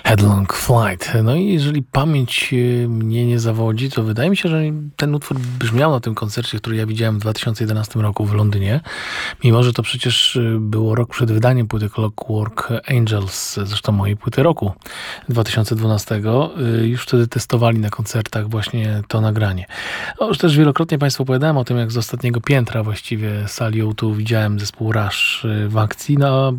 Headlong Flight. No i jeżeli pamięć mnie nie zawodzi, to wydaje mi się, że ten utwór brzmiał na tym koncercie, który ja widziałem w 2011 roku w Londynie. Mimo że to przecież było rok przed wydaniem płyty Clockwork Angels, zresztą mojej płyty roku 2012. Już wtedy testowali na koncertach właśnie to nagranie. Już też wielokrotnie Państwu opowiadałem o tym, jak z ostatniego piętra właściwie sali O2 widziałem zespół Rush w akcji.